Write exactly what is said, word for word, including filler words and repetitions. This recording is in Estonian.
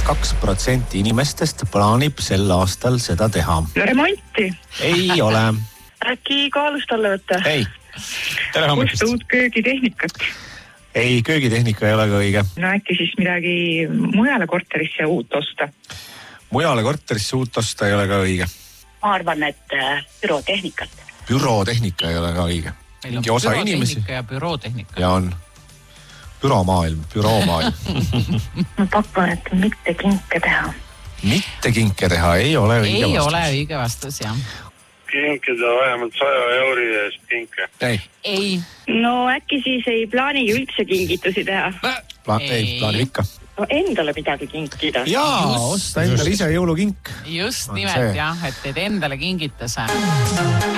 kaks protsenti inimestest plaanib sel aastal seda teha. Remonti. Ei ole. Äkki kaalust alla võtta? Ei. Tere hommikust. Osta uut köögitehnikat. Ei, köögitehnika ei ole ka õige. No äkki siis midagi mujale korterisse uut osta. Mujale korterisse uut osta ei ole ka õige. Ma arvan, et bürotehnikat. Bürotehnika ei ole ka õige. Meil on osa bürotehnika inimesi ja bürotehnika. ja on büromaailm, büromaailm. Ma pakun, et mitte kinke teha. Mitte kinke teha ei ole õige ei vastus. ole õige vastus, jah. Kinkida vähemalt saja euri eest kinke. Ei. Ei. No äkki siis ei plaanigi üldse kingitusi teha. Pla- ei, Ei. plaanib ikka. No endale midagi kinkida. Jaa, Just. osta endale ise jõulukink. Just On nimelt see. jah, et teed endale kingituse.